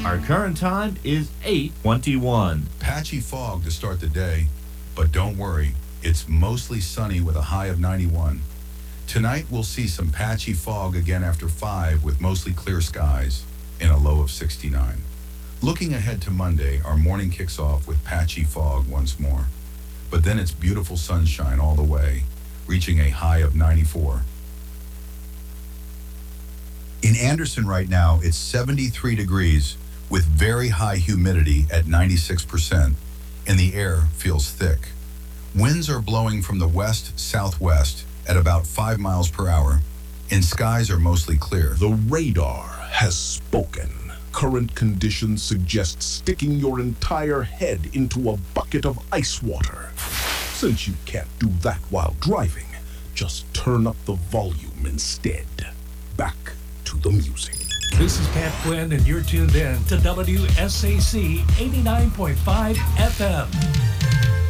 Our current time is 8:21. Patchy fog to start the day, but don't worry, it's mostly sunny with a high of 91. Tonight we'll see some patchy fog again after 5 with mostly clear skies and a low of 69. Looking ahead to Monday, our morning kicks off with patchy fog once more. But then it's beautiful sunshine all the way, reaching a high of 94. In Anderson right now, it's 73 degrees with very high humidity at 96%, and the air feels thick. Winds are blowing from the west-southwest at about 5 miles per hour, and skies are mostly clear. The radar has spoken. Current conditions suggest sticking your entire head into a bucket of ice water. Since you can't do that while driving, just turn up the volume instead. Back to the music. This is Pat Quinn, and you're tuned in to WSAC 89.5 FM.